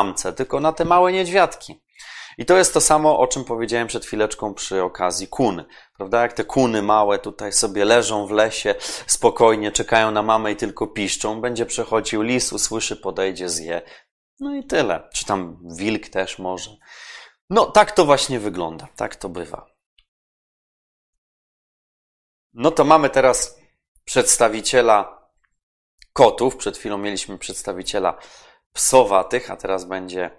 samce, tylko na te małe niedźwiadki. I to jest to samo, o czym powiedziałem przed chwileczką przy okazji kun. Prawda? Jak te kuny małe tutaj sobie leżą w lesie, spokojnie czekają na mamę i tylko piszczą, będzie przechodził lis, usłyszy, podejdzie, zje. No i tyle. Czy tam wilk też może. No tak to właśnie wygląda. Tak to bywa. No to mamy teraz przedstawiciela kotów. Przed chwilą mieliśmy przedstawiciela psowatych, a teraz będzie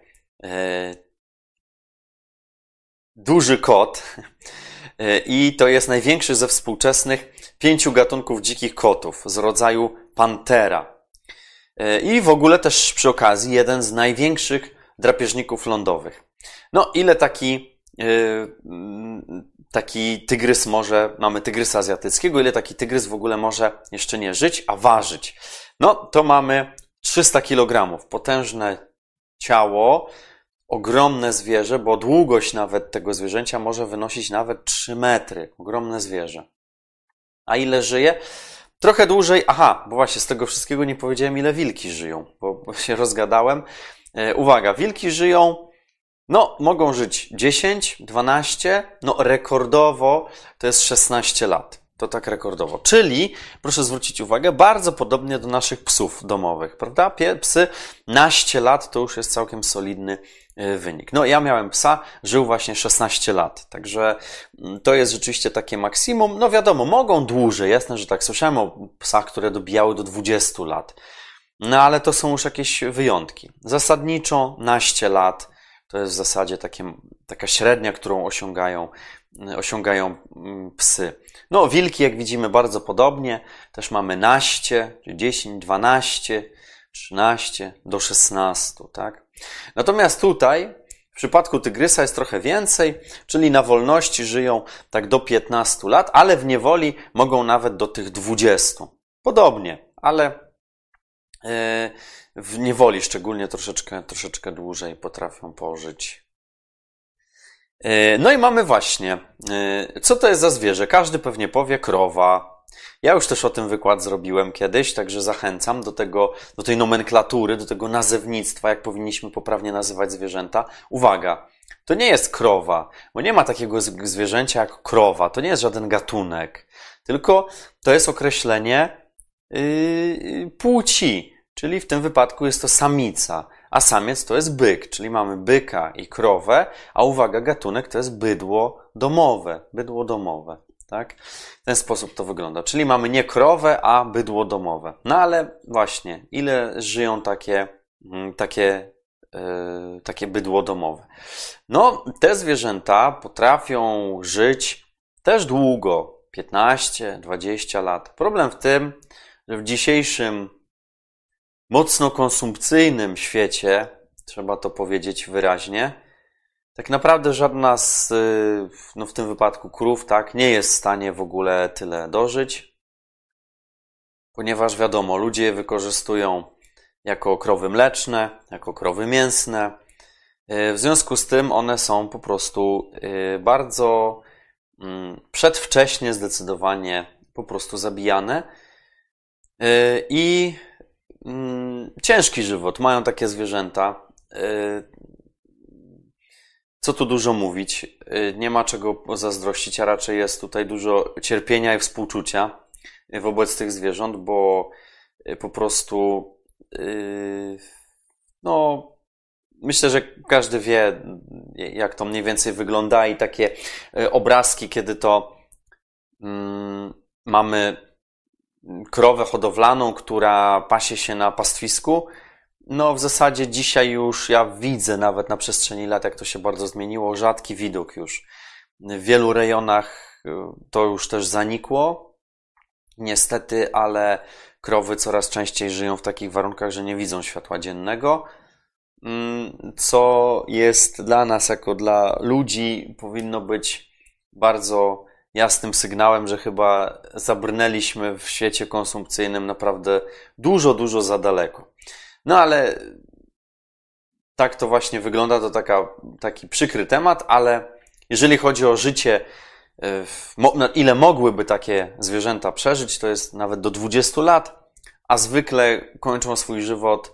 duży kot. I to jest największy ze współczesnych 5 gatunków dzikich kotów z rodzaju Panthera. I w ogóle też przy okazji jeden z największych drapieżników lądowych. No ile taki tygrys może, mamy tygrysa azjatyckiego, ile taki tygrys w ogóle może jeszcze nie żyć, a ważyć? No to mamy 300 kg, potężne ciało, ogromne zwierzę, bo długość nawet tego zwierzęcia może wynosić nawet 3 metry. Ogromne zwierzę. A ile żyje? Trochę dłużej. Aha, bo właśnie z tego wszystkiego nie powiedziałem, ile wilki żyją, bo się rozgadałem. Uwaga, wilki żyją, no mogą żyć 10, 12, no rekordowo to jest 16 lat. To tak rekordowo. Czyli, proszę zwrócić uwagę, bardzo podobnie do naszych psów domowych, prawda? Psy, naście lat to już jest całkiem solidny wynik. No ja miałem psa, żył właśnie 16 lat, także to jest rzeczywiście takie maksimum. No wiadomo, mogą dłużej, jasne, że tak. Słyszałem o psach, które dobijały do 20 lat. No ale to są już jakieś wyjątki. Zasadniczo naście lat to jest w zasadzie taka średnia, którą osiągają psy. No wilki, jak widzimy, bardzo podobnie. Też mamy naście, 10, 12, 13 do 16, tak? Natomiast tutaj w przypadku tygrysa jest trochę więcej, czyli na wolności żyją tak do 15 lat, ale w niewoli mogą nawet do tych 20. Podobnie, ale w niewoli szczególnie troszeczkę dłużej potrafią pożyć. No i mamy właśnie, co to jest za zwierzę? Każdy pewnie powie krowa. Ja już też o tym wykład zrobiłem kiedyś, także zachęcam do tej nomenklatury, do tego nazewnictwa, jak powinniśmy poprawnie nazywać zwierzęta. Uwaga, to nie jest krowa, bo nie ma takiego zwierzęcia jak krowa, to nie jest żaden gatunek, tylko to jest określenie płci, czyli w tym wypadku jest to samica, a samiec to jest byk, czyli mamy byka i krowę, a uwaga, gatunek to jest bydło domowe. Tak? W ten sposób to wygląda. Czyli mamy nie krowę, a bydło domowe. No ale właśnie, ile żyją takie bydło domowe? No, te zwierzęta potrafią żyć też długo, 15, 20 lat. Problem w tym, że w dzisiejszym mocno konsumpcyjnym świecie, trzeba to powiedzieć wyraźnie, tak naprawdę żadna z, no w tym wypadku krów, tak, nie jest w stanie w ogóle tyle dożyć, ponieważ wiadomo, ludzie je wykorzystują jako krowy mleczne, jako krowy mięsne. W związku z tym one są po prostu bardzo przedwcześnie zdecydowanie po prostu zabijane i ciężki żywot mają takie zwierzęta. Co tu dużo mówić, nie ma czego zazdrościć, a raczej jest tutaj dużo cierpienia i współczucia wobec tych zwierząt, bo po prostu no myślę, że każdy wie, jak to mniej więcej wygląda i takie obrazki, kiedy to mamy krowę hodowlaną, która pasie się na pastwisku. No w zasadzie dzisiaj już ja widzę nawet na przestrzeni lat, jak to się bardzo zmieniło, rzadki widok już. W wielu rejonach to już też zanikło, niestety, ale krowy coraz częściej żyją w takich warunkach, że nie widzą światła dziennego, co jest dla nas, jako dla ludzi, powinno być bardzo jasnym sygnałem, że chyba zabrnęliśmy w świecie konsumpcyjnym naprawdę dużo za daleko. No ale tak to właśnie wygląda, to taki przykry temat, ale jeżeli chodzi o życie, ile mogłyby takie zwierzęta przeżyć, to jest nawet do 20 lat, a zwykle kończą swój żywot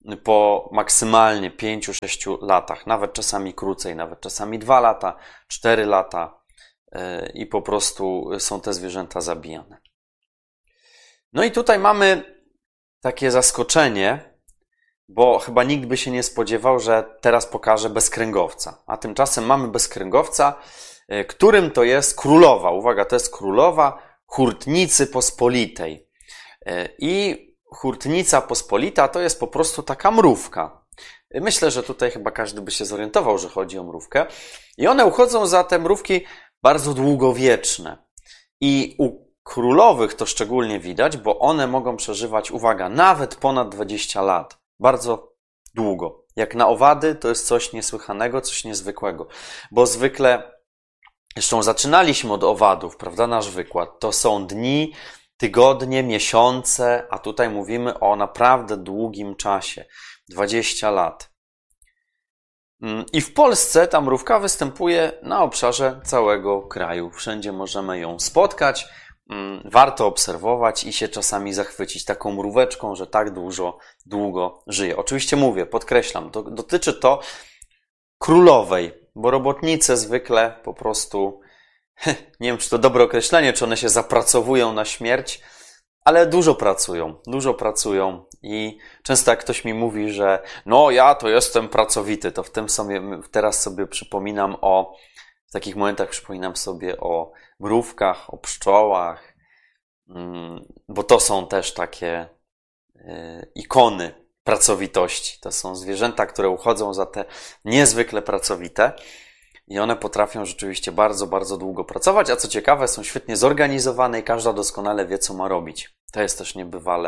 po maksymalnie 5-6 latach, nawet czasami krócej, nawet czasami 2 lata, 4 lata i po prostu są te zwierzęta zabijane. No i tutaj mamy takie zaskoczenie, bo chyba nikt by się nie spodziewał, że teraz pokażę bezkręgowca. A tymczasem mamy bezkręgowca, którym to jest królowa. Uwaga, to jest królowa Hurtnicy Pospolitej. I Hurtnica Pospolita to jest po prostu taka mrówka. Myślę, że tutaj chyba każdy by się zorientował, że chodzi o mrówkę. I one uchodzą za te mrówki bardzo długowieczne. I u królowych to szczególnie widać, bo one mogą przeżywać, uwaga, nawet ponad 20 lat. Bardzo długo. Jak na owady to jest coś niesłychanego, coś niezwykłego. Bo zwykle, zresztą zaczynaliśmy od owadów, prawda, nasz wykład. To są dni, tygodnie, miesiące, a tutaj mówimy o naprawdę długim czasie. 20 lat. I w Polsce ta mrówka występuje na obszarze całego kraju. Wszędzie możemy ją spotkać. Warto obserwować i się czasami zachwycić taką mróweczką, że tak długo żyje. Oczywiście mówię, podkreślam, dotyczy to królowej, bo robotnice zwykle po prostu, nie wiem, czy to dobre określenie, czy one się zapracowują na śmierć, ale dużo pracują i często jak ktoś mi mówi, że no ja to jestem pracowity, to teraz sobie przypominam w takich momentach przypominam sobie o mrówkach, o pszczołach, bo to są też takie ikony pracowitości. To są zwierzęta, które uchodzą za te niezwykle pracowite i one potrafią rzeczywiście bardzo, bardzo długo pracować, a co ciekawe są świetnie zorganizowane i każda doskonale wie, co ma robić. To jest też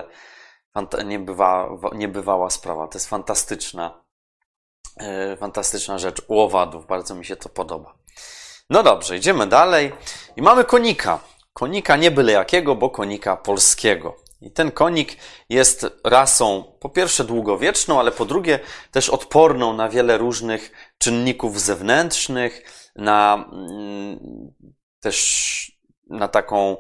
niebywała sprawa. To jest fantastyczna rzecz u owadów. Bardzo mi się to podoba. No dobrze, idziemy dalej. I mamy konika. Konika nie byle jakiego, bo konika polskiego. I ten konik jest rasą po pierwsze długowieczną, ale po drugie też odporną na wiele różnych czynników zewnętrznych, też na taką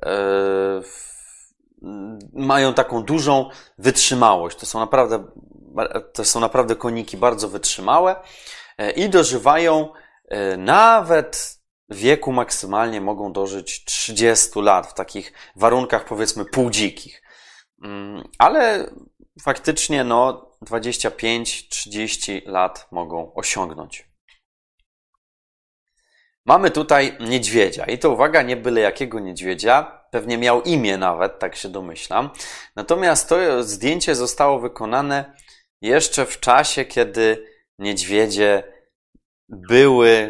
mają taką dużą wytrzymałość. To są naprawdę koniki bardzo wytrzymałe i dożywają nawet wieku maksymalnie mogą dożyć 30 lat w takich warunkach powiedzmy półdzikich. Ale faktycznie 25-30 lat mogą osiągnąć. Mamy tutaj niedźwiedzia i to uwaga, nie byle jakiego niedźwiedzia, pewnie miał imię nawet, tak się domyślam. Natomiast to zdjęcie zostało wykonane jeszcze w czasie, kiedy niedźwiedzie były,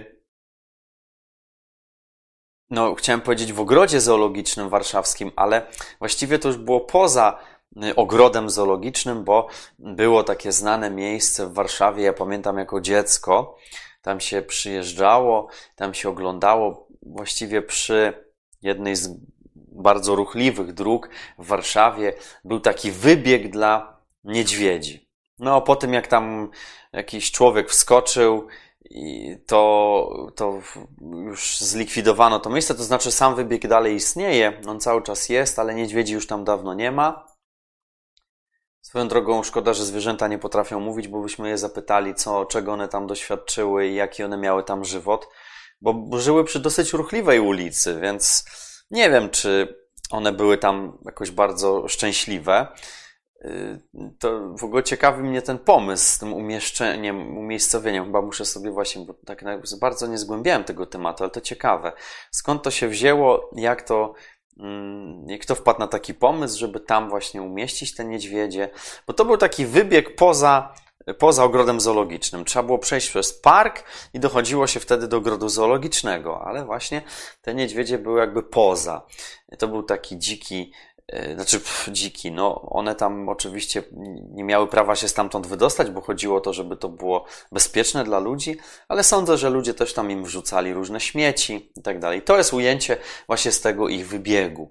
chciałem powiedzieć w ogrodzie zoologicznym warszawskim, ale właściwie to już było poza ogrodem zoologicznym, bo było takie znane miejsce w Warszawie, ja pamiętam jako dziecko, tam się przyjeżdżało, tam się oglądało, właściwie przy jednej z bardzo ruchliwych dróg w Warszawie był taki wybieg dla niedźwiedzi. Po tym jak tam jakiś człowiek wskoczył i to już zlikwidowano to miejsce, to znaczy sam wybieg dalej istnieje, on cały czas jest, ale niedźwiedzi już tam dawno nie ma. Swoją drogą szkoda, że zwierzęta nie potrafią mówić, bo byśmy je zapytali, czego one tam doświadczyły i jaki one miały tam żywot, bo żyły przy dosyć ruchliwej ulicy, więc nie wiem, czy one były tam jakoś bardzo szczęśliwe. To w ogóle ciekawi mnie ten pomysł z tym umiejscowieniem. Chyba muszę sobie właśnie, bo tak bardzo nie zgłębiałem tego tematu, ale to ciekawe. Skąd to się wzięło, kto wpadł na taki pomysł, żeby tam właśnie umieścić te niedźwiedzie? Bo to był taki wybieg poza ogrodem zoologicznym. Trzeba było przejść przez park i dochodziło się wtedy do ogrodu zoologicznego, ale właśnie te niedźwiedzie były jakby poza. To był taki dziki, one tam oczywiście nie miały prawa się stamtąd wydostać, bo chodziło o to, żeby to było bezpieczne dla ludzi, ale sądzę, że ludzie też tam im wrzucali różne śmieci i tak dalej. To jest ujęcie właśnie z tego ich wybiegu.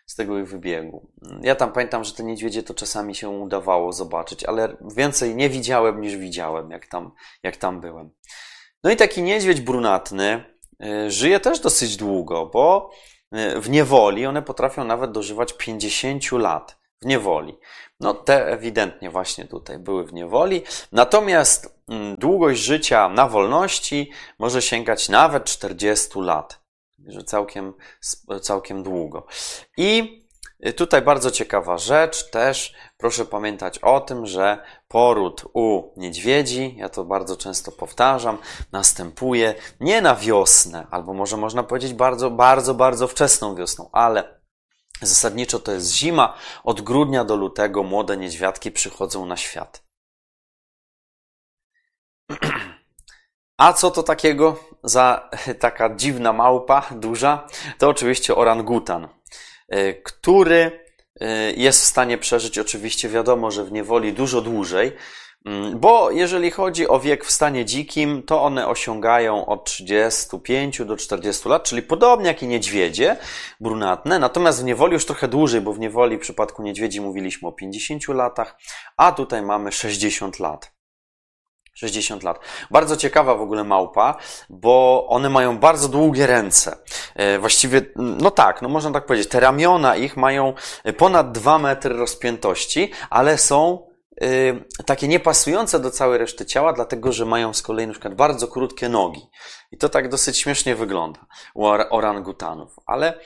Ja tam pamiętam, że te niedźwiedzie to czasami się udawało zobaczyć, ale więcej nie widziałem niż widziałem, jak tam byłem. No i taki niedźwiedź brunatny żyje też dosyć długo, bo w niewoli one potrafią nawet dożywać 50 lat. w niewoli. No te ewidentnie właśnie tutaj były w niewoli. Natomiast długość życia na wolności może sięgać nawet 40 lat. Także całkiem długo. I tutaj bardzo ciekawa rzecz też. Proszę pamiętać o tym, że poród u niedźwiedzi, ja to bardzo często powtarzam, następuje nie na wiosnę, albo może można powiedzieć bardzo wczesną wiosną, ale zasadniczo to jest zima. Od grudnia do lutego młode niedźwiadki przychodzą na świat. A co to takiego za taka dziwna małpa, duża? To oczywiście orangutan, który jest w stanie przeżyć, oczywiście wiadomo, że w niewoli dużo dłużej, bo jeżeli chodzi o wiek w stanie dzikim, to one osiągają od 35 do 40 lat, czyli podobnie jak i niedźwiedzie brunatne, natomiast w niewoli już trochę dłużej, bo w niewoli w przypadku niedźwiedzi mówiliśmy o 50 latach, a tutaj mamy 60 lat. 60 lat. Bardzo ciekawa w ogóle małpa, bo one mają bardzo długie ręce. Właściwie, można tak powiedzieć, te ramiona ich mają ponad 2 metry rozpiętości, ale są takie niepasujące do całej reszty ciała, dlatego że mają z kolei na przykład bardzo krótkie nogi. I to tak dosyć śmiesznie wygląda u orangutanów. Ale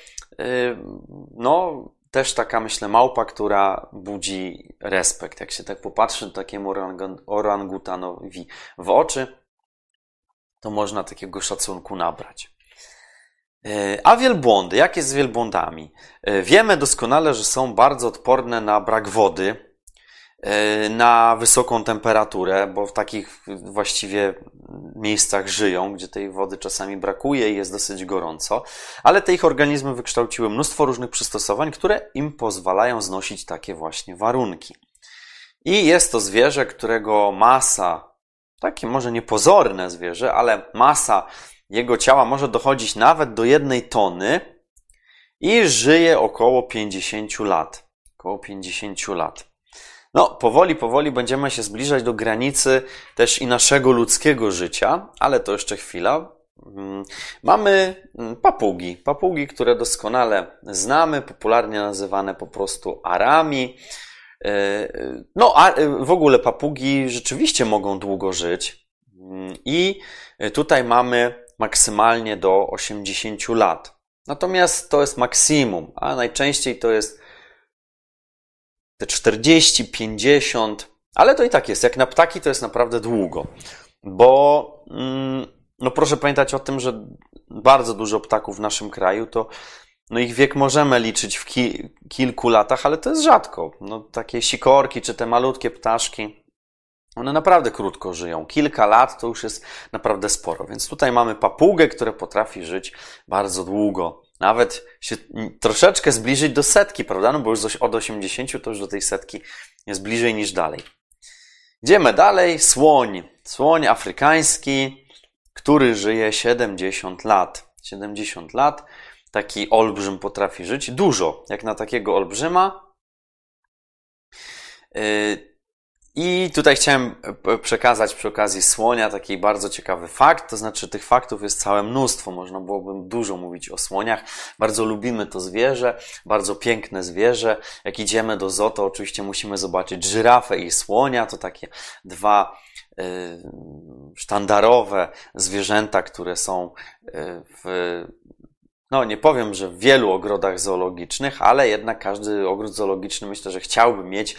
też taka, myślę, małpa, która budzi respekt. Jak się tak popatrzy takiemu orangutanowi w oczy, to można takiego szacunku nabrać. A wielbłądy, jak jest z wielbłądami? Wiemy doskonale, że są bardzo odporne na brak wody, na wysoką temperaturę, bo w takich właściwie miejscach żyją, gdzie tej wody czasami brakuje i jest dosyć gorąco, ale te ich organizmy wykształciły mnóstwo różnych przystosowań, które im pozwalają znosić takie właśnie warunki. I jest to zwierzę, którego masa, takie może niepozorne zwierzę, ale masa jego ciała może dochodzić nawet do 1 tony i żyje około 50 lat. Około 50 lat. Powoli będziemy się zbliżać do granicy też i naszego ludzkiego życia, ale to jeszcze chwila. Mamy papugi, które doskonale znamy, popularnie nazywane po prostu arami. A w ogóle papugi rzeczywiście mogą długo żyć i tutaj mamy maksymalnie do 80 lat. Natomiast to jest maksimum, a najczęściej to jest te 40, 50, ale to i tak jest. Jak na ptaki to jest naprawdę długo, bo proszę pamiętać o tym, że bardzo dużo ptaków w naszym kraju, to ich wiek możemy liczyć w kilku latach, ale to jest rzadko. Takie sikorki czy te malutkie ptaszki, one naprawdę krótko żyją. Kilka lat to już jest naprawdę sporo, więc tutaj mamy papugę, która potrafi żyć bardzo długo. Nawet się troszeczkę zbliżyć do 100, prawda? Bo już od 80 to już do tej 100 jest bliżej niż dalej. Idziemy dalej. Słoń. Słoń afrykański, który żyje 70 lat. 70 lat. Taki olbrzym potrafi żyć. Dużo, jak na takiego olbrzyma. I tutaj chciałem przekazać przy okazji słonia taki bardzo ciekawy fakt, to znaczy tych faktów jest całe mnóstwo, można byłoby dużo mówić o słoniach. Bardzo lubimy to zwierzę, bardzo piękne zwierzę. Jak idziemy do zoo, to oczywiście musimy zobaczyć żyrafę i słonia, to takie dwa sztandarowe zwierzęta, które są nie powiem, że w wielu ogrodach zoologicznych, ale jednak każdy ogród zoologiczny myślę, że chciałby mieć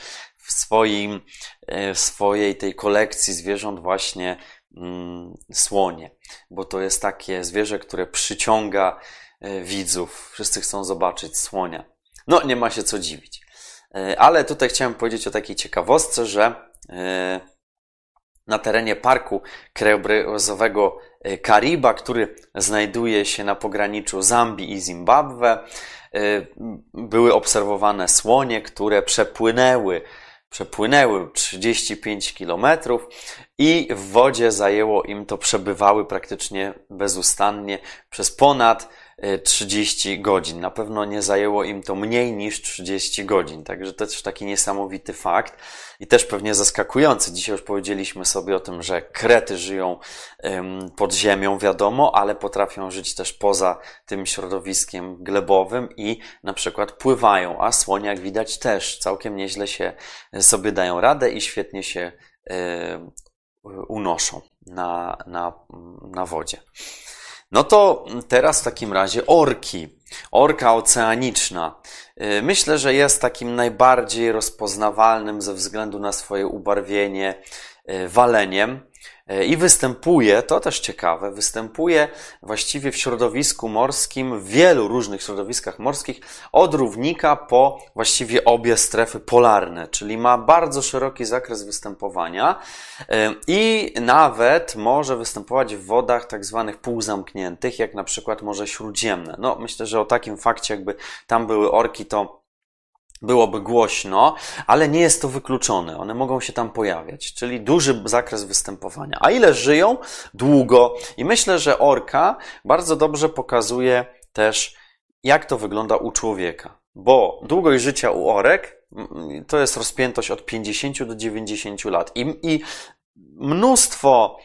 w swojej tej kolekcji zwierząt właśnie słonie, bo to jest takie zwierzę, które przyciąga widzów. Wszyscy chcą zobaczyć słonia. Nie ma się co dziwić. Ale tutaj chciałem powiedzieć o takiej ciekawostce, że na terenie parku krajobrazowego Kariba, który znajduje się na pograniczu Zambii i Zimbabwe, były obserwowane słonie, które przepłynęły 35 kilometrów i w wodzie zajęło im to, przebywały praktycznie bezustannie przez ponad 30 godzin. Na pewno nie zajęło im to mniej niż 30 godzin. Także to też taki niesamowity fakt i też pewnie zaskakujący. Dzisiaj już powiedzieliśmy sobie o tym, że krety żyją pod ziemią, wiadomo, ale potrafią żyć też poza tym środowiskiem glebowym i na przykład pływają, a słonie, jak widać, też całkiem nieźle się sobie dają radę i świetnie się unoszą na wodzie. No to teraz w takim razie orki. Orka oceaniczna. Myślę, że jest takim najbardziej rozpoznawalnym ze względu na swoje ubarwienie waleniem i występuje, to też ciekawe, występuje właściwie w środowisku morskim, w wielu różnych środowiskach morskich, od równika po właściwie obie strefy polarne, czyli ma bardzo szeroki zakres występowania i nawet może występować w wodach tak zwanych półzamkniętych, jak na przykład Morze Śródziemne. No, myślę, że o takim fakcie, jakby tam były orki, to byłoby głośno, ale nie jest to wykluczone. One mogą się tam pojawiać, czyli duży zakres występowania. A ile żyją? Długo. I myślę, że orka bardzo dobrze pokazuje też, jak to wygląda u człowieka. Bo długość życia u orek to jest rozpiętość od 50 do 90 lat. I mnóstwo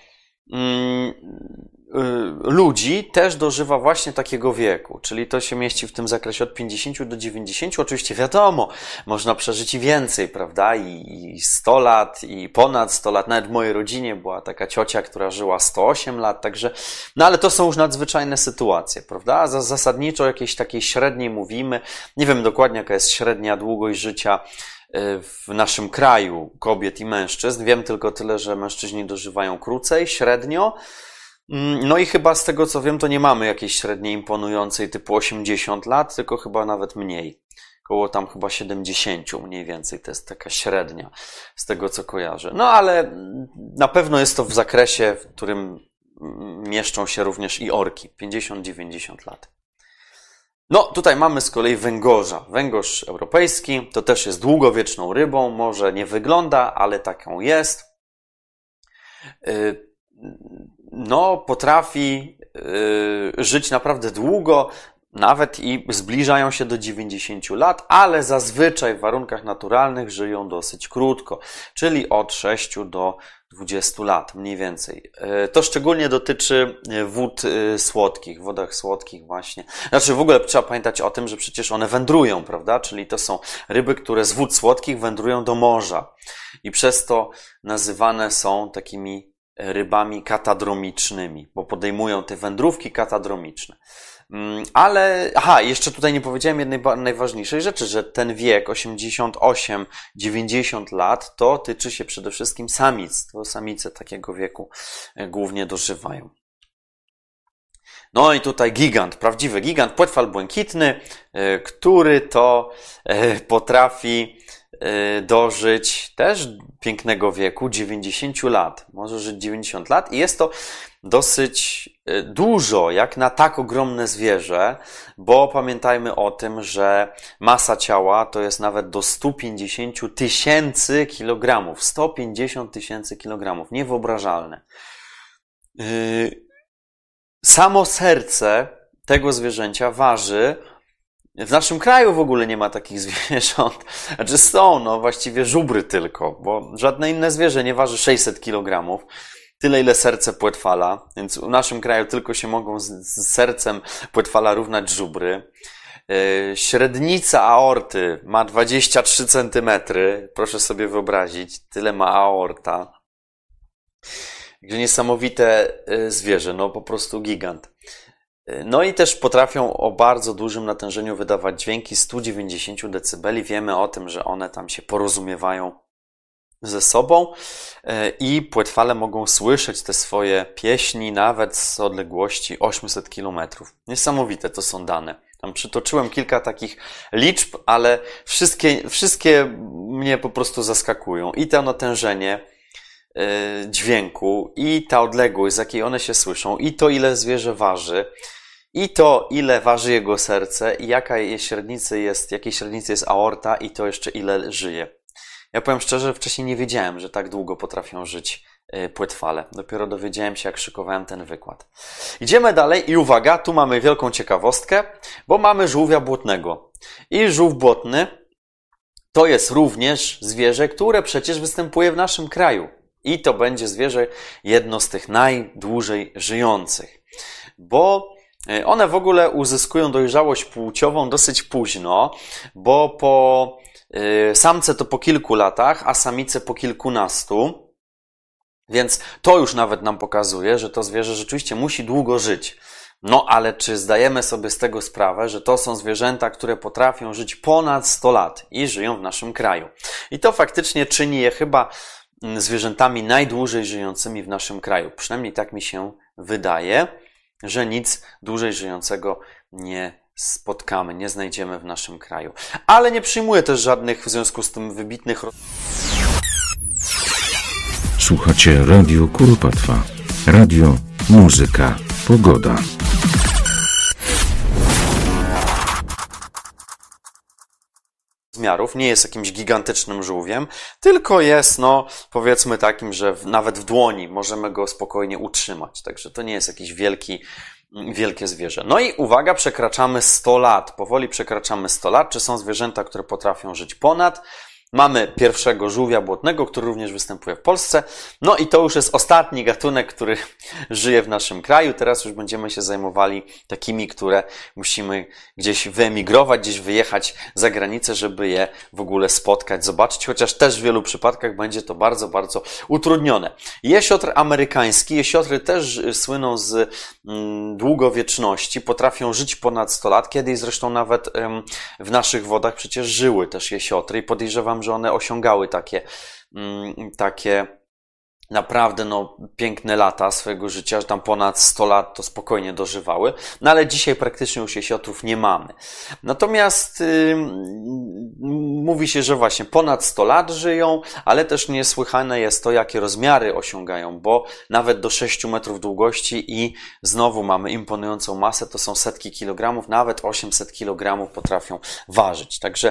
ludzi też dożywa właśnie takiego wieku, czyli to się mieści w tym zakresie od 50 do 90. Oczywiście wiadomo, można przeżyć i więcej, prawda? I 100 lat, i ponad 100 lat. Nawet w mojej rodzinie była taka ciocia, która żyła 108 lat, także, no ale to są już nadzwyczajne sytuacje, prawda? Zasadniczo jakiejś takiej średniej mówimy. Nie wiem dokładnie, jaka jest średnia długość życia w naszym kraju kobiet i mężczyzn. Wiem tylko tyle, że mężczyźni dożywają krócej, średnio. No i chyba z tego co wiem, to nie mamy jakiejś średniej imponującej typu 80 lat, tylko chyba nawet mniej. Koło tam chyba 70 mniej więcej, to jest taka średnia z tego co kojarzę. No ale na pewno jest to w zakresie, w którym mieszczą się również i orki, 50-90 lat. No, tutaj mamy z kolei węgorza. Węgorz europejski to też jest długowieczną rybą, może nie wygląda, ale taką jest. No, potrafi żyć naprawdę długo, nawet i zbliżają się do 90 lat, ale zazwyczaj w warunkach naturalnych żyją dosyć krótko, czyli od 6 do 20 lat mniej więcej. To szczególnie dotyczy wód słodkich, wodach słodkich właśnie. Znaczy w ogóle trzeba pamiętać o tym, że przecież one wędrują, prawda? Czyli to są ryby, które z wód słodkich wędrują do morza i przez to nazywane są takimi rybami katadromicznymi, bo podejmują te wędrówki katadromiczne. Ale, jeszcze tutaj nie powiedziałem jednej najważniejszej rzeczy, że ten wiek 88-90 lat to tyczy się przede wszystkim samic. To samice takiego wieku głównie dożywają. No i tutaj gigant, prawdziwy gigant, płetwal błękitny, który to potrafi dożyć też pięknego wieku, 90 lat. Może żyć 90 lat i jest to dosyć dużo, jak na tak ogromne zwierzę, bo pamiętajmy o tym, że masa ciała to jest nawet do 150 000 kilogramów. 150 000 kilogramów. Niewyobrażalne. Samo serce tego zwierzęcia waży. W naszym kraju w ogóle nie ma takich zwierząt. Znaczy są, właściwie żubry tylko, bo żadne inne zwierzę nie waży 600 kg. Tyle, ile serce płetwala. Więc w naszym kraju tylko się mogą z sercem płetwala równać żubry. Średnica aorty ma 23 cm. Proszę sobie wyobrazić, tyle ma aorta. Także niesamowite zwierzę, po prostu gigant. No i też potrafią o bardzo dużym natężeniu wydawać dźwięki 190 dB. Wiemy o tym, że one tam się porozumiewają ze sobą i płetwale mogą słyszeć te swoje pieśni nawet z odległości 800 km. Niesamowite to są dane. Tam przytoczyłem kilka takich liczb, ale wszystkie mnie po prostu zaskakują. I to natężenie dźwięku, i ta odległość, z jakiej one się słyszą, i to, ile zwierzę waży, i to, ile waży jego serce, i jakiej średnicy jest aorta, i to jeszcze ile żyje. Ja powiem szczerze, wcześniej nie wiedziałem, że tak długo potrafią żyć płetwale. Dopiero dowiedziałem się, jak szykowałem ten wykład. Idziemy dalej i uwaga, tu mamy wielką ciekawostkę, bo mamy żółwia błotnego. I żółw błotny to jest również zwierzę, które przecież występuje w naszym kraju. I to będzie zwierzę jedno z tych najdłużej żyjących. Bo one w ogóle uzyskują dojrzałość płciową dosyć późno, bo samce to po kilku latach, a samice po kilkunastu. Więc to już nawet nam pokazuje, że to zwierzę rzeczywiście musi długo żyć. No ale czy zdajemy sobie z tego sprawę, że to są zwierzęta, które potrafią żyć ponad 100 lat i żyją w naszym kraju? I to faktycznie czyni je chyba zwierzętami najdłużej żyjącymi w naszym kraju. Przynajmniej tak mi się wydaje, że nic dłużej żyjącego nie spotkamy, nie znajdziemy w naszym kraju. Ale nie przyjmuję też żadnych w związku z tym wybitnych... Słuchacie Radio Kuropatwa. Radio, muzyka, pogoda. Rozmiarów, nie jest jakimś gigantycznym żółwiem, tylko jest, powiedzmy takim, że nawet w dłoni możemy go spokojnie utrzymać. Także to nie jest jakiś wielkie zwierzę. No i uwaga, przekraczamy 100 lat. Powoli przekraczamy 100 lat. Czy są zwierzęta, które potrafią żyć ponad? Mamy pierwszego żółwia błotnego, który również występuje w Polsce. No i to już jest ostatni gatunek, który żyje w naszym kraju. Teraz już będziemy się zajmowali takimi, które musimy gdzieś wyemigrować, gdzieś wyjechać za granicę, żeby je w ogóle spotkać, zobaczyć. Chociaż też w wielu przypadkach będzie to bardzo, bardzo utrudnione. Jesiotr amerykański. Jesiotry też słyną z długowieczności. Potrafią żyć ponad 100 lat. Kiedyś zresztą nawet w naszych wodach przecież żyły też jesiotry i podejrzewam, że one osiągały takie naprawdę piękne lata swojego życia, że tam ponad 100 lat to spokojnie dożywały, no ale dzisiaj praktycznie już jesiotrów nie mamy. Natomiast mówi się, że właśnie ponad 100 lat żyją, ale też niesłychane jest to, jakie rozmiary osiągają, bo nawet do 6 metrów długości i znowu mamy imponującą masę, to są setki kilogramów, nawet 800 kilogramów potrafią ważyć. Także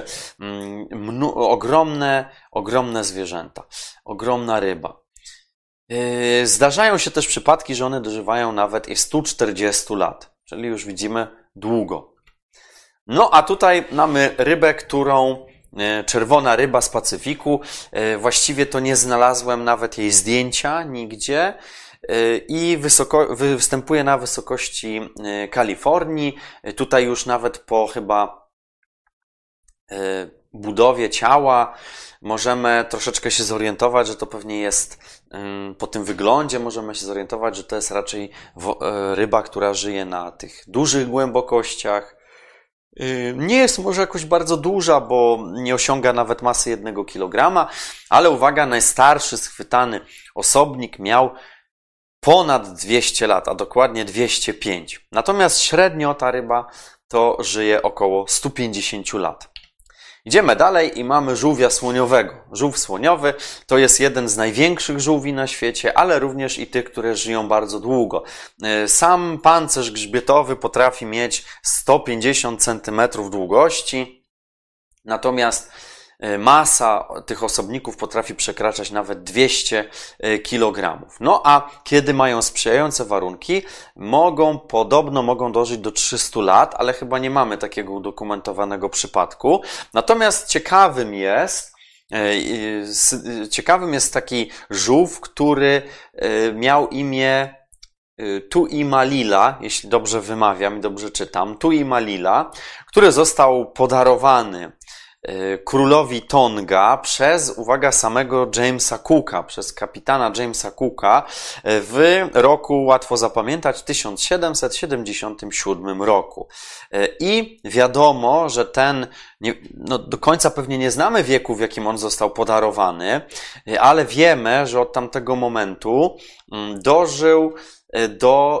ogromne zwierzęta, ogromna ryba. Zdarzają się też przypadki, że one dożywają nawet i 140 lat, czyli już widzimy długo. No a tutaj mamy rybę, czerwona ryba z Pacyfiku, właściwie to nie znalazłem nawet jej zdjęcia nigdzie i występuje na wysokości Kalifornii, tutaj już nawet po chyba budowie ciała możemy troszeczkę się zorientować, że to pewnie jest, po tym wyglądzie możemy się zorientować, że to jest raczej ryba, która żyje na tych dużych głębokościach. Nie jest może jakoś bardzo duża, bo nie osiąga nawet masy 1 kg, ale uwaga, najstarszy schwytany osobnik miał ponad 200 lat, a dokładnie 205. Natomiast średnio ta ryba to żyje około 150 lat. Idziemy dalej i mamy żółwia słoniowego. Żółw słoniowy to jest jeden z największych żółwi na świecie, ale również i tych, które żyją bardzo długo. Sam pancerz grzbietowy potrafi mieć 150 cm długości, natomiast masa tych osobników potrafi przekraczać nawet 200 kg. No a kiedy mają sprzyjające warunki, podobno mogą dożyć do 300 lat, ale chyba nie mamy takiego udokumentowanego przypadku. Natomiast ciekawym jest taki żółw, który miał imię Tuimalila, jeśli dobrze wymawiam i dobrze czytam, Tuimalila, który został podarowany królowi Tonga przez, uwaga, samego Jamesa Cooka, przez kapitana Jamesa Cooka w roku, łatwo zapamiętać, 1777 roku. I wiadomo, że do końca pewnie nie znamy wieku, w jakim on został podarowany, ale wiemy, że od tamtego momentu dożył do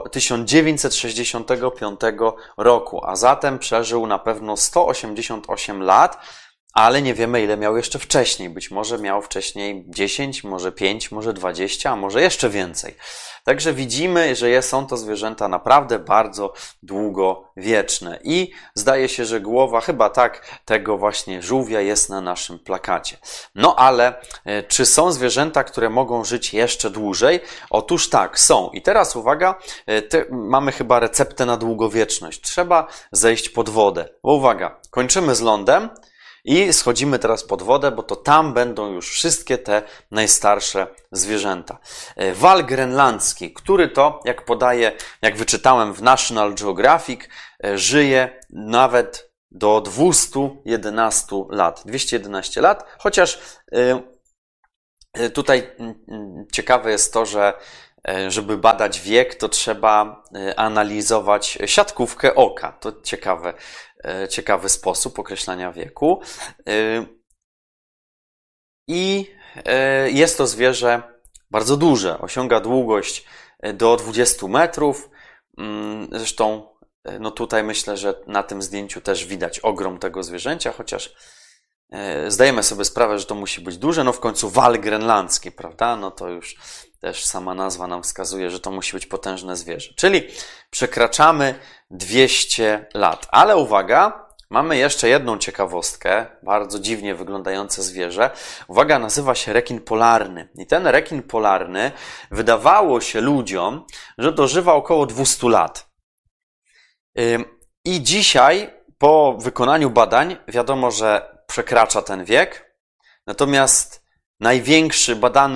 1965 roku, a zatem przeżył na pewno 188 lat. ale nie wiemy, ile miał jeszcze wcześniej. Być może miał wcześniej 10, może 5, może 20, a może jeszcze więcej. Także widzimy, że są to zwierzęta naprawdę bardzo długowieczne. I zdaje się, że głowa chyba tak tego właśnie żółwia jest na naszym plakacie. No ale czy są zwierzęta, które mogą żyć jeszcze dłużej? Otóż tak, są. I teraz uwaga, mamy chyba receptę na długowieczność. Trzeba zejść pod wodę. Bo uwaga, kończymy z lądem. I schodzimy teraz pod wodę, bo to tam będą już wszystkie te najstarsze zwierzęta. Wal grenlandzki, który to, jak wyczytałem w National Geographic, żyje nawet do 211 lat. 211 lat, chociaż tutaj ciekawe jest to, że żeby badać wiek, to trzeba analizować siatkówkę oka. To ciekawy sposób określania wieku. I jest to zwierzę bardzo duże. Osiąga długość do 20 metrów. Zresztą no tutaj myślę, że na tym zdjęciu też widać ogrom tego zwierzęcia, chociaż zdajemy sobie sprawę, że to musi być duże. No w końcu wal grenlandzki, prawda? No to już też sama nazwa nam wskazuje, że to musi być potężne zwierzę. Czyli przekraczamy 200 lat. Ale uwaga, mamy jeszcze jedną ciekawostkę, bardzo dziwnie wyglądające zwierzę. Uwaga, nazywa się rekin polarny. I ten rekin polarny wydawało się ludziom, że dożywa około 200 lat. I dzisiaj, po wykonaniu badań, wiadomo, że przekracza ten wiek. Natomiast największy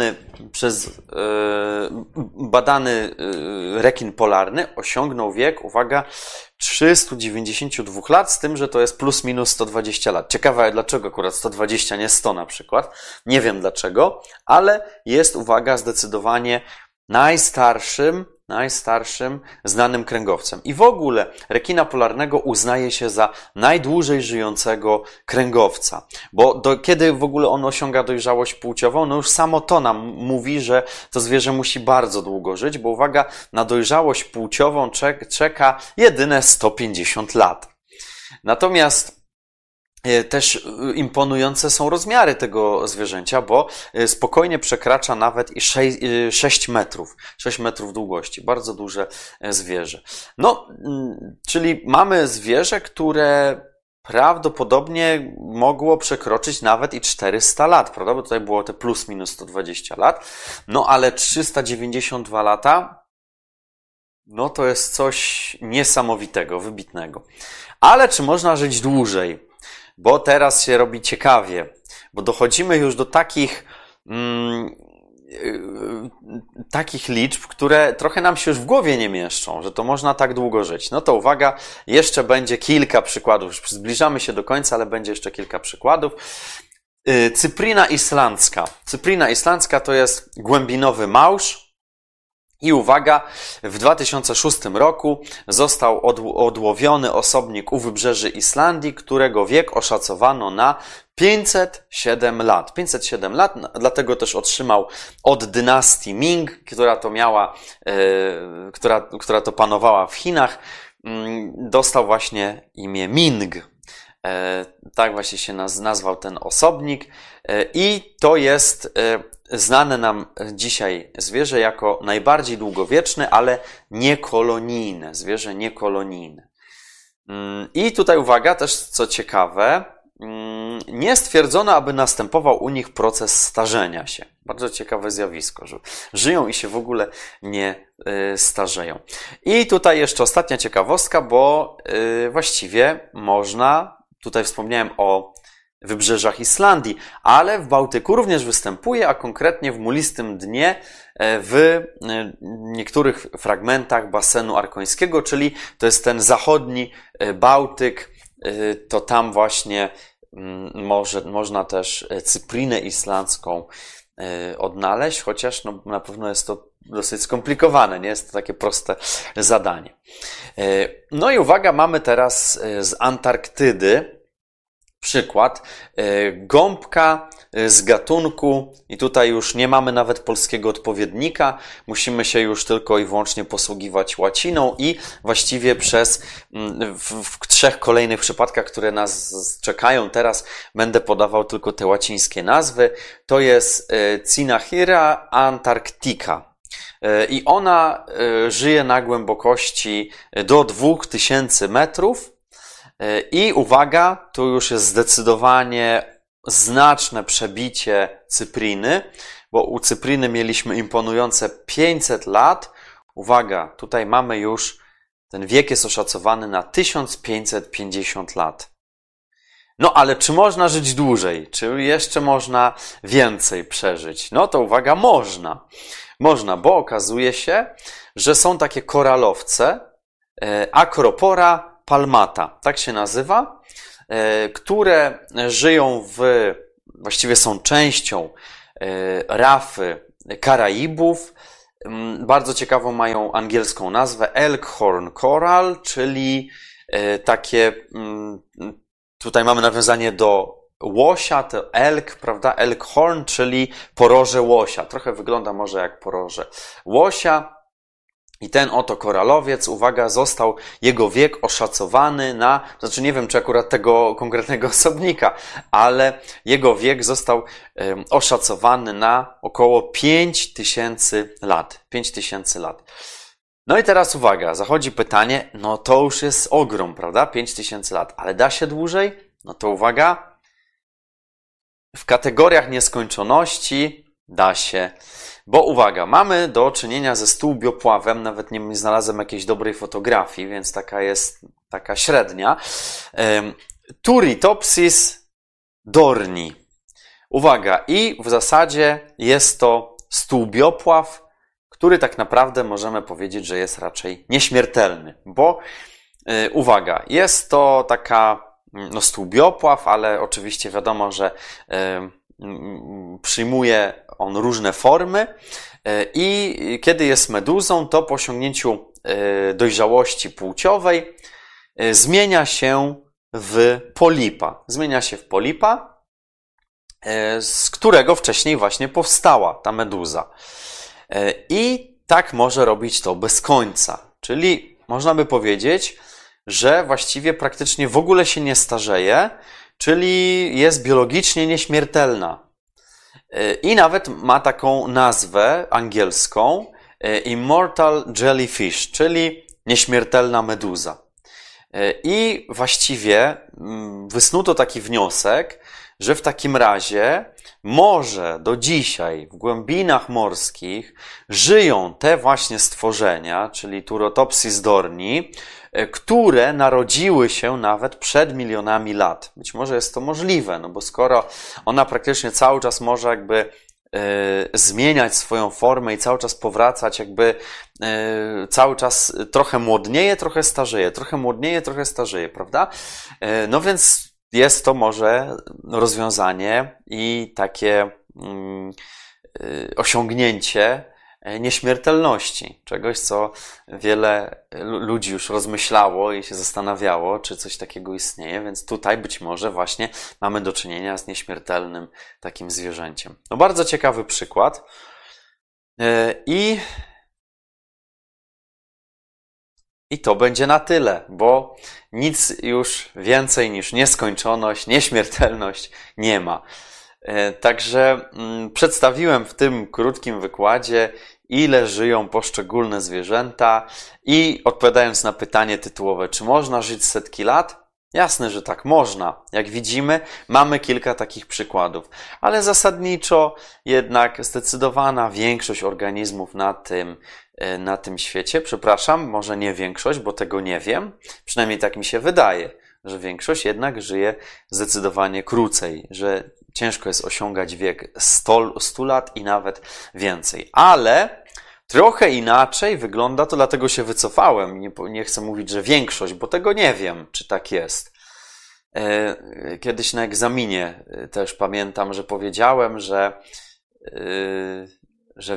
badany rekin polarny osiągnął wiek, uwaga, 392 lat, z tym, że to jest plus minus 120 lat. Ciekawe, dlaczego akurat 120, nie 100 na przykład. Nie wiem dlaczego, ale jest, uwaga, zdecydowanie najstarszym znanym kręgowcem. I w ogóle rekina polarnego uznaje się za najdłużej żyjącego kręgowca. Bo kiedy w ogóle on osiąga dojrzałość płciową, no już samo to nam mówi, że to zwierzę musi bardzo długo żyć, bo uwaga, na dojrzałość płciową czeka jedyne 150 lat. Natomiast też imponujące są rozmiary tego zwierzęcia, bo spokojnie przekracza nawet i 6 metrów. 6 metrów długości. Bardzo duże zwierzę. No, czyli mamy zwierzę, które prawdopodobnie mogło przekroczyć nawet i 400 lat, prawda? Bo tutaj było te plus minus 120 lat. No, ale 392 lata, no to jest coś niesamowitego, wybitnego. Ale czy można żyć dłużej? Bo teraz się robi ciekawie, bo dochodzimy już do takich liczb, które trochę nam się już w głowie nie mieszczą, że to można tak długo żyć. No to uwaga, jeszcze będzie kilka przykładów, już zbliżamy się do końca, ale będzie jeszcze kilka przykładów. Cyprina islandzka. Cyprina islandzka to jest głębinowy małż. I uwaga, w 2006 roku został odłowiony osobnik u wybrzeży Islandii, którego wiek oszacowano na 507 lat. 507 lat, dlatego też otrzymał od dynastii Ming, która to panowała w Chinach, dostał właśnie imię Ming. Tak właśnie się nazwał ten osobnik. I to jest znane nam dzisiaj zwierzę jako najbardziej długowieczne, ale niekolonijne. Zwierzę niekolonijne. I tutaj uwaga, też co ciekawe, nie stwierdzono, aby następował u nich proces starzenia się. Bardzo ciekawe zjawisko, że żyją i się w ogóle nie starzeją. I tutaj jeszcze ostatnia ciekawostka, bo właściwie można, tutaj wspomniałem o wybrzeżach Islandii, ale w Bałtyku również występuje, a konkretnie w mulistym dnie w niektórych fragmentach basenu arkońskiego, czyli to jest ten zachodni Bałtyk, to tam właśnie można też cyprinę islandzką odnaleźć, chociaż no, na pewno jest to dosyć skomplikowane, nie jest to takie proste zadanie. No i uwaga, mamy teraz z Antarktydy przykład. Gąbka z gatunku, i tutaj już nie mamy nawet polskiego odpowiednika, musimy się już tylko i wyłącznie posługiwać łaciną i właściwie w 3 kolejnych przypadkach, które nas czekają teraz, będę podawał tylko te łacińskie nazwy. To jest Cynahyra antarctica. I ona żyje na głębokości do 2000 metrów. I uwaga, tu już jest zdecydowanie znaczne przebicie cypryny, bo u cypryny mieliśmy imponujące 500 lat. Uwaga, tutaj mamy już, ten wiek jest oszacowany na 1550 lat. No ale czy można żyć dłużej? Czy jeszcze można więcej przeżyć? No to uwaga, można. Można, bo okazuje się, że są takie koralowce, Acropora palmata, tak się nazywa, które żyją właściwie są częścią rafy Karaibów. Bardzo ciekawą mają angielską nazwę Elkhorn Coral, czyli takie, tutaj mamy nawiązanie do łosia, to elk, prawda? Elkhorn, czyli poroże łosia. Trochę wygląda może jak poroże łosia. I ten oto koralowiec, uwaga, został jego wiek oszacowany znaczy nie wiem, czy akurat tego konkretnego osobnika, ale jego wiek został oszacowany na około 5000 lat. 5000 lat. No i teraz uwaga, zachodzi pytanie, no to już jest ogrom, prawda? 5000 lat, ale da się dłużej? No to uwaga, w kategoriach nieskończoności da się. Bo uwaga, mamy do czynienia ze stółbiopławem, nawet nie znalazłem jakiejś dobrej fotografii, więc taka średnia. Turritopsis dorni. Uwaga, i w zasadzie jest to stółbiopław, który tak naprawdę możemy powiedzieć, że jest raczej nieśmiertelny, bo uwaga, jest to taka stółbiopław, ale oczywiście wiadomo, że przyjmuje on różne formy i kiedy jest meduzą, to po osiągnięciu dojrzałości płciowej zmienia się w polipa. Zmienia się w polipa, z którego wcześniej właśnie powstała ta meduza. I tak może robić to bez końca. Czyli można by powiedzieć, że właściwie praktycznie w ogóle się nie starzeje, czyli jest biologicznie nieśmiertelna. I nawet ma taką nazwę angielską Immortal Jellyfish, czyli nieśmiertelna meduza. I właściwie wysnuto taki wniosek, że w takim razie może do dzisiaj w głębinach morskich żyją te właśnie stworzenia, czyli Turritopsis dorni, które narodziły się nawet przed milionami lat. Być może jest to możliwe, no bo skoro ona praktycznie cały czas może jakby zmieniać swoją formę i cały czas powracać, jakby cały czas trochę młodnieje, trochę starzeje, trochę młodnieje, trochę starzeje, prawda? No więc jest to może rozwiązanie i takie osiągnięcie nieśmiertelności. Czegoś, co wiele ludzi już rozmyślało i się zastanawiało, czy coś takiego istnieje, więc tutaj być może właśnie mamy do czynienia z nieśmiertelnym takim zwierzęciem. No bardzo ciekawy przykład. I to będzie na tyle, bo nic już więcej niż nieskończoność, nieśmiertelność nie ma. Także przedstawiłem w tym krótkim wykładzie, ile żyją poszczególne zwierzęta i odpowiadając na pytanie tytułowe, czy można żyć setki lat? Jasne, że tak można. Jak widzimy, mamy kilka takich przykładów, ale zasadniczo jednak zdecydowana większość organizmów na tym świecie, przepraszam, może nie większość, bo tego nie wiem, przynajmniej tak mi się wydaje, że większość jednak żyje zdecydowanie krócej, że ciężko jest osiągać wiek 100 lat i nawet więcej. Ale trochę inaczej wygląda to, dlatego się wycofałem. Nie chcę mówić, że większość, bo tego nie wiem, czy tak jest. Kiedyś na egzaminie też pamiętam, że powiedziałem, że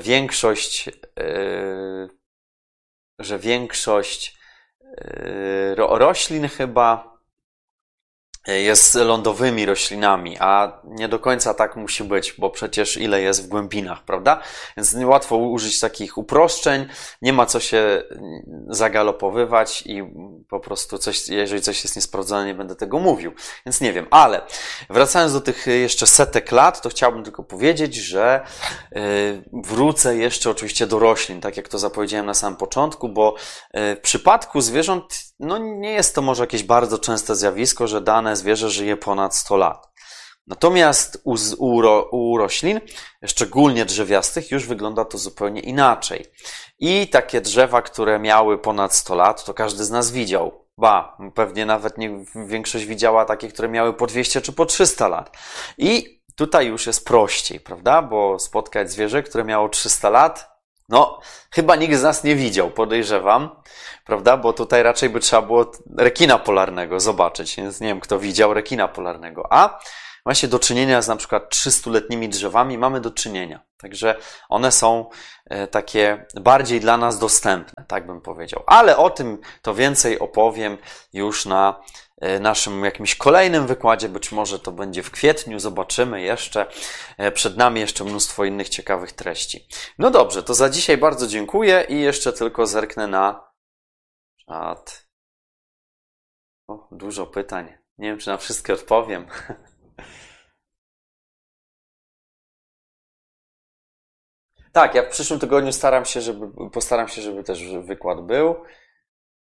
większość roślin chyba jest lądowymi roślinami, a nie do końca tak musi być, bo przecież ile jest w głębinach, prawda? Więc niełatwo użyć takich uproszczeń, nie ma co się zagalopowywać i po prostu coś, jeżeli coś jest niesprawdzone, nie będę tego mówił. Więc nie wiem, ale wracając do tych jeszcze setek lat, to chciałbym tylko powiedzieć, że wrócę jeszcze oczywiście do roślin, tak jak to zapowiedziałem na samym początku, bo w przypadku zwierząt no nie jest to może jakieś bardzo częste zjawisko, że dane zwierzę żyje ponad 100 lat. Natomiast u roślin, szczególnie drzewiastych, już wygląda to zupełnie inaczej. I takie drzewa, które miały ponad 100 lat, to każdy z nas widział. Pewnie nawet większość widziała takie, które miały po 200 czy po 300 lat. I tutaj już jest prościej, prawda? Bo spotkać zwierzę, które miało 300 lat, no, chyba nikt z nas nie widział, podejrzewam, prawda? Bo tutaj raczej by trzeba było rekina polarnego zobaczyć, więc nie wiem, kto widział rekina polarnego. A właśnie do czynienia z na przykład 300-letnimi drzewami mamy do czynienia. Także one są takie bardziej dla nas dostępne, tak bym powiedział. Ale o tym to więcej opowiem już na naszym jakimś kolejnym wykładzie, być może to będzie w kwietniu, zobaczymy jeszcze. Przed nami jeszcze mnóstwo innych ciekawych treści. No dobrze, to za dzisiaj bardzo dziękuję i jeszcze tylko zerknę na czat. O, dużo pytań. Nie wiem, czy na wszystkie odpowiem. Tak, ja w przyszłym tygodniu postaram się, żeby też wykład był.